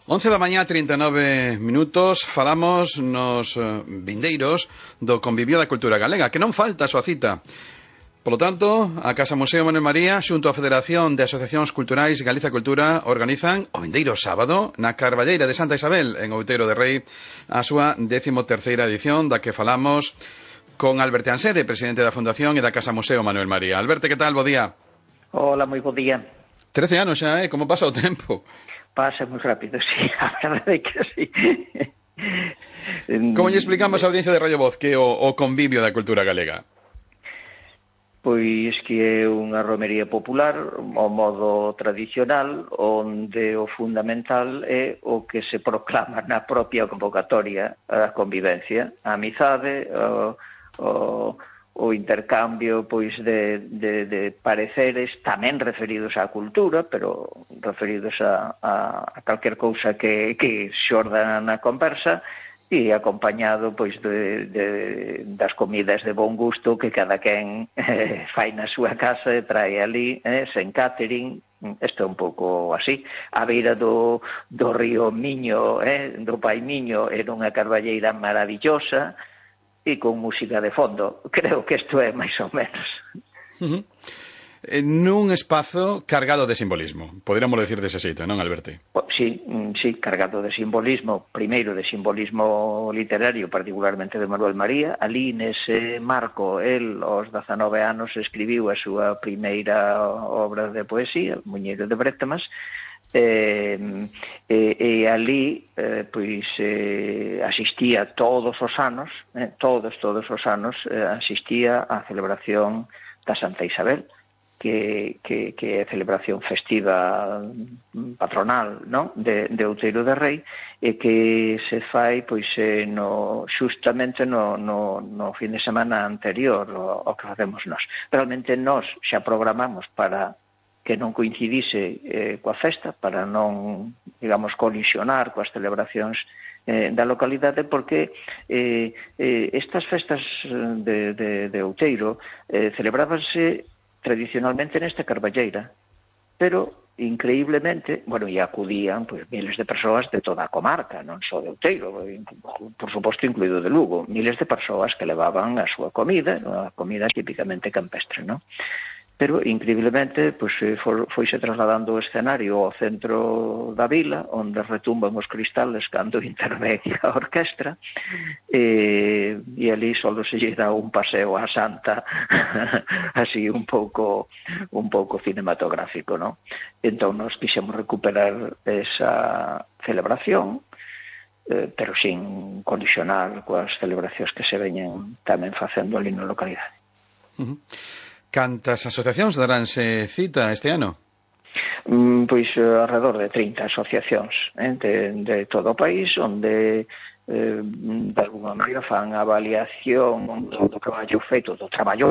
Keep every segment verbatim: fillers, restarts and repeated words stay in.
once da mañá, trinta e nove minutos, falamos nos vindeiros do Convivio da Cultura Galega, que non falta a súa cita. Polo tanto, a Casa Museo Manuel María, xunto á Federación de Asociacións Culturais Galicia Cultura, organizan o vindeiro sábado na Carballeira de Santa Isabel, en Outeiro de Rei, a súa décimo terceira edición, da que falamos con Alberto Ansede, presidente da Fundación e da Casa Museo Manuel María. Alberto, que tal? Bo día. Hola, moi bo día. Trece anos xa, eh? Como pasa o tempo? Pasa moi rápido, sí, a verdade é que sí. Como lle explicamos a audiencia de Radio Voz que o, o convivio da cultura galega? Pois que é unha romería popular, ao modo tradicional, onde o fundamental é o que se proclama na propia convocatoria, a convivencia, a amizade, o, o o intercambio pois de, de, de pareceres tamén referidos á cultura, pero referidos a, a, a calquer cousa que, que xorda na conversa, e acompañado pois de, de, das comidas de bon gusto que cada quen eh, fai na súa casa e trae ali, eh, sen catering. Isto é un pouco así, a beira do, do río Miño, eh, do Pai Miño, era unha carballeira maravillosa, e con música de fondo. Creo que isto é máis ou menos. Uh-huh. Nun espazo cargado de simbolismo, poderíamos decir dese xeito, non, Alberto? Sí, sí, cargado de simbolismo, primeiro de simbolismo literario, particularmente de Manuel María. Ali, nese marco, el, aos dezanove anos, escribiu a súa primeira obra de poesía, Muñeiro de Brétemas, E, e, e ali eh, pois eh, asistía todos os anos, eh, todos, todos os anos eh, asistía á celebración da Santa Isabel, que, que, que é celebración festiva patronal, non? De, de Outeiro de Rei, e que se fai pois eh, no, xustamente no, no, no fin de semana anterior ao, ao que facemos nós. Realmente nós xa programamos para que non coincidise eh, coa festa, para non, digamos, colisionar coas celebracións eh, da localidade, porque eh, eh, estas festas de, de, de Outeiro eh, celebrábanse tradicionalmente nesta carballeira, pero increíblemente, bueno, e acudían pois, miles de persoas de toda a comarca, non só de Outeiro, por suposto incluído de Lugo, miles de persoas que levaban a súa comida, a comida típicamente campestre, non? Pero, increíblemente, pois, foise trasladando o escenario ao centro da vila, onde retumban os cristales cando intervén a orquestra, e, e ali só se lle dá un paseo á Santa, así un pouco un pouco cinematográfico, non? Entón, nos quixemos recuperar esa celebración, eh, pero sin condicionar coas celebracións que se veñen tamén facendo ali na localidade. Uh-huh. Cantas asociacións daránse cita este ano? Mm, pois alrededor de trinta asociacións eh, de, de todo o país, onde eh, de alguma maneira fan a avaliación do, do traballo feito, do traballo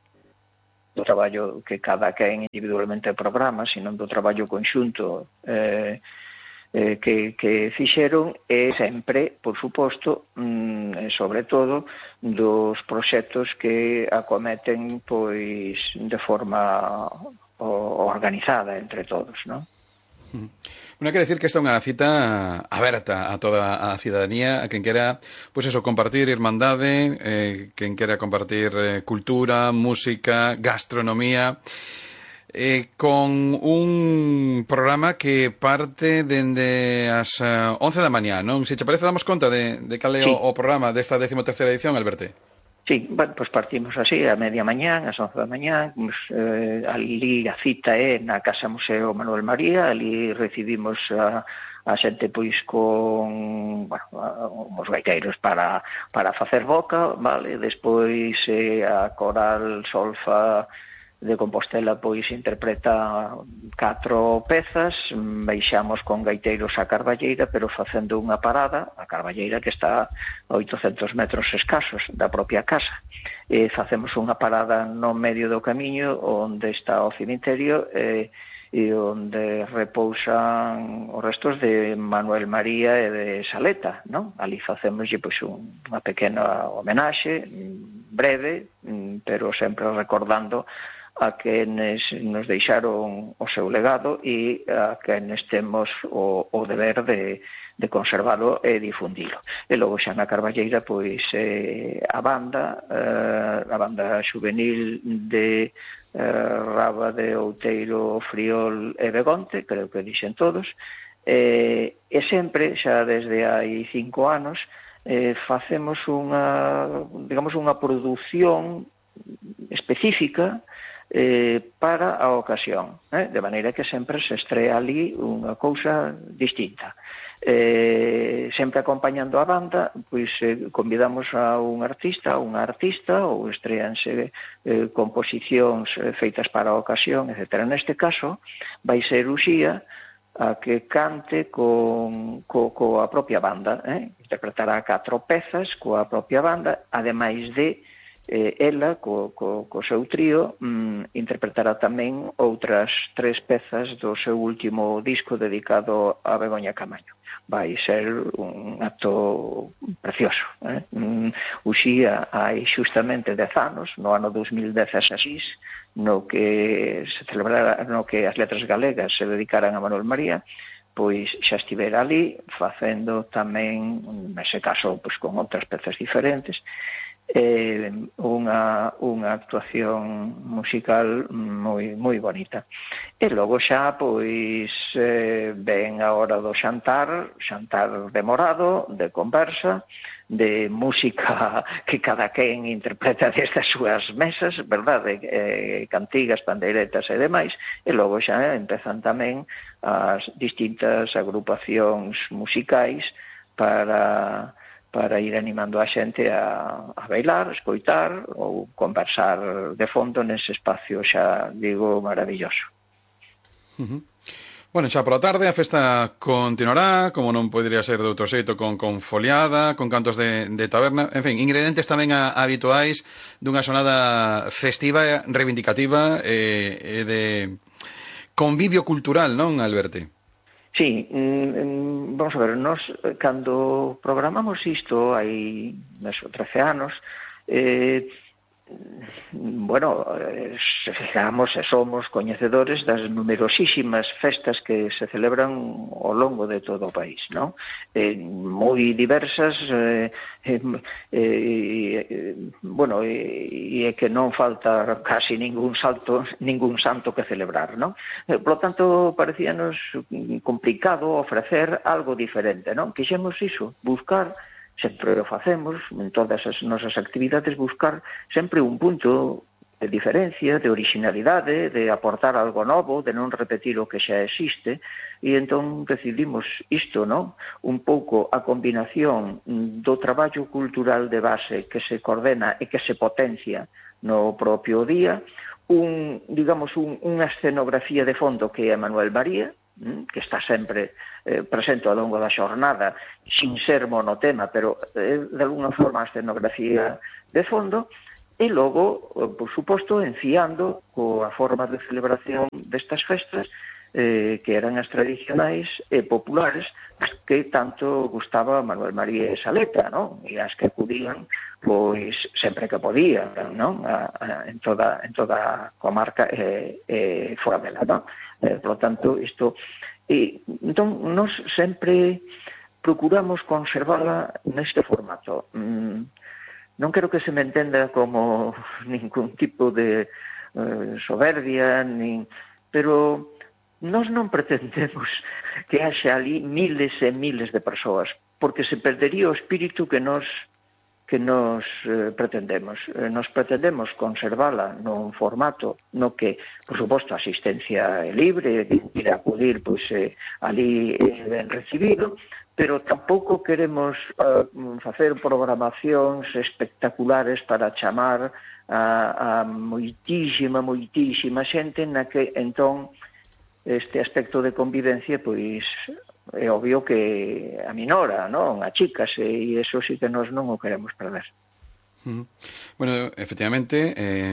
do traballo que cada quen individualmente programa, sino do traballo conxunto eh, eh, que, que fixeron, e sempre, por suposto, mm, sobre todo, dos proxectos que acometen pois de forma o, organizada entre todos, non? Bueno, hai que decir que esta é unha cita aberta a toda a cidadanía, a quen quera, pois eso, compartir irmandade, eh, quen quera compartir eh, cultura, música, gastronomía, Eh, con un programa que parte dende as uh, once da mañá, non? Se che parece, damos conta de, de cal é sí. o, o programa desta décimo terceira edición, Alberto? Sí, bueno, pues partimos así, a media mañán, ás once da mañá, pues, eh, ali a cita é na Casa Museo Manuel María, ali recibimos a, a xente pois con, bueno, os gaiteiros para, para facer boca, vale, despois eh, a coral solfa de Compostela pois interpreta catro pezas, baixamos con gaiteiros a Carballeira, pero facendo unha parada, a Carballeira que está a oitocentos metros escasos da propia casa, e facemos unha parada no medio do camiño onde está o cemiterio e, e onde repousan os restos de Manuel María e de Saleta, non? Ali facemos pois, un, unha pequena homenaxe breve, pero sempre recordando a quenes nos deixaron o seu legado e a quenes temos o, o deber de, de conservalo e difundilo. E logo xa na Carballeira, pois, eh, a banda, eh, a banda juvenil de eh, Raba de Outeiro, Friol e Begonte, creo que dixen todos, eh, e sempre, xa desde hai cinco anos, eh, facemos unha, digamos, unha produción específica eh, para a ocasión, eh? de maneira que sempre se estrea ali unha cousa distinta. Eh, sempre acompañando a banda, pois eh, convidamos a un artista, a unha artista, ou estreanse eh, composicións eh, feitas para a ocasión, etcétera. Neste caso, vai ser Uxía a que cante con, co, coa propia banda, eh? interpretará catro pezas coa propia banda, ademais de eh, ela, co, co, co seu trío, mm, interpretará tamén outras tres pezas do seu último disco dedicado a Begoña Camaño. Vai ser un acto precioso. Eh? Mm, Uxía hai xustamente dez anos, no ano dos mil dezasseis, no que se celebrara, no que as letras galegas se dedicaran a Manuel María, pois xa estivera ali facendo tamén, nese caso, pois con outras pezas diferentes, eh, unha, unha actuación musical moi moi bonita. E logo xa, pois, eh, ven a hora do xantar, xantar demorado, de conversa, de música que cada quen interpreta desde as súas mesas, verdade, eh, cantigas, pandeiretas e demais, e logo xa empezan tamén as distintas agrupacións musicais para para ir animando a xente a, a bailar, escoitar ou conversar de fondo nese espacio, xa digo, maravilloso. Uh-huh. Bueno, xa pola tarde a festa continuará, como non podería ser de outro xeito, con, con foliada, con cantos de, de taberna, en fin, ingredientes tamén a, a habituais dunha xornada festiva, reivindicativa e, e de convivio cultural, non, Alberti? Sí, mm, vamos a ver, nos cando programamos isto hai meso, trece anos, eh, bueno, digamos, e somos coñecedores das numerosísimas festas que se celebran ao longo de todo o país, non? Eh, moi diversas, eh, eh, eh, bueno, e eh, que non falta casi ningún salto, ningún santo que celebrar, non? Eh, por lo tanto, parecíanos complicado ofrecer algo diferente, non? Quixemos iso, buscar, sempre o facemos, en todas as nosas actividades, buscar sempre un punto de diferencia, de originalidade, de aportar algo novo, de non repetir o que xa existe, e entón decidimos isto, non? Un pouco a combinación do traballo cultural de base que se coordena e que se potencia no propio día, un, digamos, un, unha escenografía de fondo que é Manuel María, que está sempre eh, presente ao longo da xornada, sin ser monotema, pero eh, de alguna forma a escenografía de fondo, e logo, por suposto, enciando coa forma de celebración destas festas, eh, que eran as tradicionais e populares, as que tanto gustaba Manuel María e Saleta, non? E as que acudían, pois, sempre que podían, non? A, a, en toda en toda a comarca e, e fora dela, non? Eh, por lo tanto, isto... E, entón, nos sempre procuramos conservala neste formato. Mm, non quero que se me entenda como ningún tipo de eh, soberbia, nin, pero nós non pretendemos que haxa ali miles e miles de persoas, porque se perdería o espírito que nos que nos eh, pretendemos. Eh, nos pretendemos conservala nun formato no que, por suposto, a asistencia é libre, ir a acudir, pois, eh, ali é ben recibido, pero tampouco queremos eh, facer programacións espectaculares para chamar a, a moitísima, moitísima xente na que, entón, este aspecto de convivencia, pois, é obvio que aminora, non? Achícase, e iso sí que nós non o queremos perder. Uh-huh. Bueno, efectivamente, eh,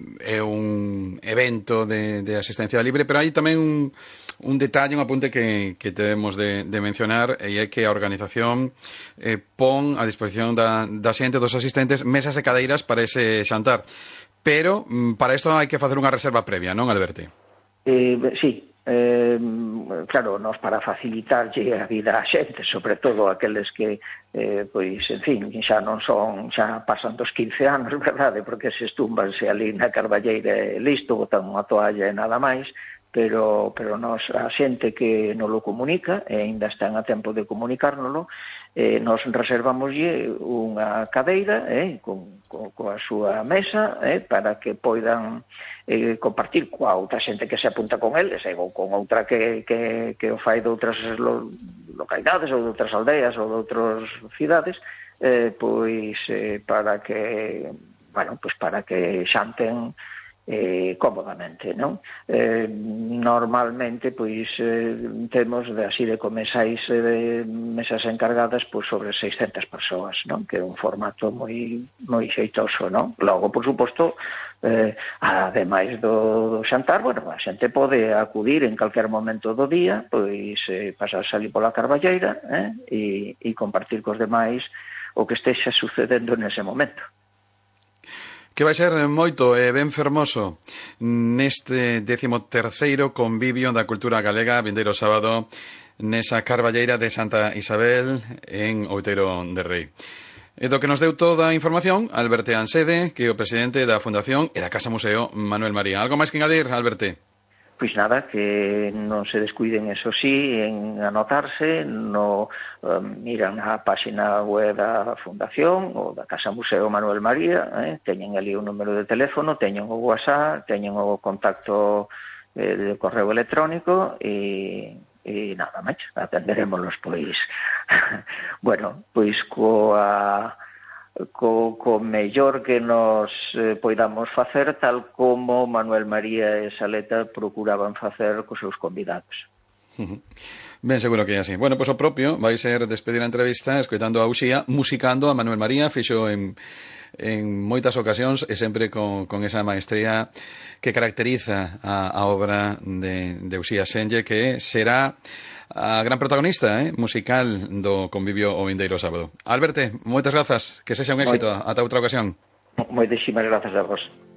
é un evento de, de asistencia libre, pero hai tamén un, un detalle, un apunte que, que debemos de, de mencionar, e é que a organización eh, pon a disposición da, da xente, dos asistentes, mesas e cadeiras para ese xantar. pero para isto hai que facer unha reserva previa, non, Alberti? Eh, sí, eh, claro, nos para facilitarlle a vida á xente, sobre todo aqueles que, eh, pois, en fin, xa non son, xa pasan dos quince anos, verdade, porque se estúmbanse ali na carballeira e listo, botan unha toalla e nada máis, pero pero nos, a xente que nos lo comunica, e ainda están a tempo de comunicárnoslo, eh, nos reservamoslle unha cadeira eh, con, con, coa súa mesa eh, para que poidan eh, compartir coa outra xente que se apunta con eles eh, ou con outra que, que, que o fai de outras lo, localidades ou de outras aldeas ou de outras cidades, eh, pois eh, para que bueno, pois para que xanten Eh, cómodamente, non? Eh, normalmente, pois, eh, temos de así de comensais eh, de mesas encargadas pois, sobre seiscentas persoas, non? Que é un formato moi moi xeitoso, non? Logo, por suposto, eh, ademais do, do xantar, bueno, a xente pode acudir en calquer momento do día, pois, eh, pasar salir pola carballeira, eh? E, e compartir cos demais o que estexa sucedendo nese momento. Que vai ser moito e ben fermoso neste décimo terceiro convivio da cultura galega vindeiro sábado nesa carballeira de Santa Isabel en Outeiro de Rei. E do que nos deu toda a información, Alberte Ansede, que é o presidente da Fundación e da Casa Museo Manuel María. Algo máis que engadir, Alberte? Pois nada, que non se descuiden, eso sí, en anotarse, no um, miran na página web da Fundación ou da Casa Museo Manuel María, eh, teñen ali un número de teléfono, teñen o WhatsApp, teñen o contacto eh, de correo electrónico e, e nada máis, atenderémonos pois. Bueno, pois coa... Co, co mellor que nos eh, poidamos facer, tal como Manuel María e Saleta procuraban facer cos seus convidados. Ben seguro que é así. Bueno, pois pues o propio vai ser despedir a entrevista escoitando a Uxía, musicando a Manuel María, fixo en, en moitas ocasións e sempre con, con esa maestría que caracteriza a, a obra de, de Uxía Senlle, que será a gran protagonista eh, musical do convivio o vindeiro sábado. Alberte, moitas grazas, que sexa un éxito. Ata outra ocasión. Moitísimas grazas a vos.